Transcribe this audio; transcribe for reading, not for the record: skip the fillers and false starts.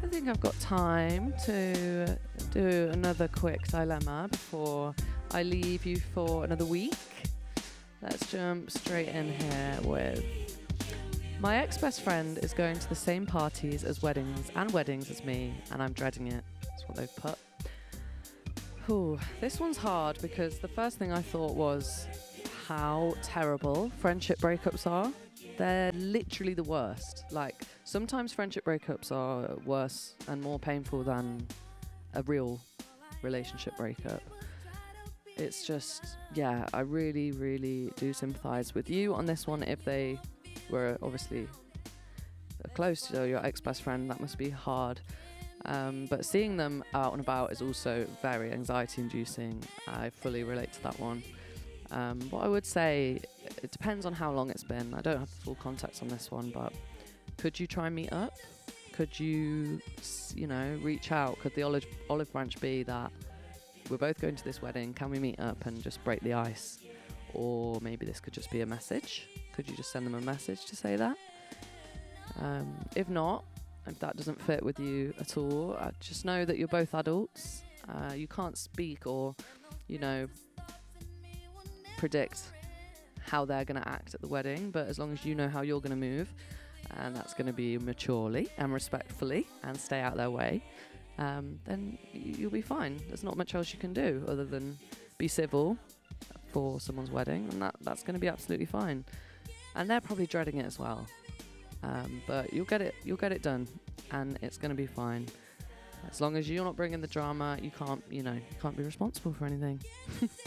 I think I've got time to do another quick dilemma before I leave you for another week. Let's jump straight in here with my ex-best friend is going to the same parties as weddings as me, and I'm dreading it. That's what they've put. Ooh, this one's hard because the first thing I thought was how terrible friendship breakups are. They're literally the worst. Like, sometimes friendship breakups are worse and more painful than a real relationship breakup. It's just, yeah, I really, really do sympathise with you on this one. If they were obviously close to your ex-best friend, that must be hard. But seeing them out and about is also very anxiety-inducing. I fully relate to that one. What I would say, it depends on how long it's been. I don't have the full context on this one, but could you try and meet up? Could you, reach out? Could the olive branch be that we're both going to this wedding, can we meet up and just break the ice? Or maybe this could just be a message. Could you just send them a message to say that? If not, if that doesn't fit with you at all, just know that you're both adults. You can't speak or, predict how they're going to act at the wedding, but as long as you know how you're going to move, and that's going to be maturely and respectfully and stay out their way, then you'll be fine. There's not much else you can do other than be civil for someone's wedding, and that's going to be absolutely fine. And they're probably dreading it as well, but you'll get it done, and it's going to be fine. As long as you're not bringing the drama, you can't be responsible for anything.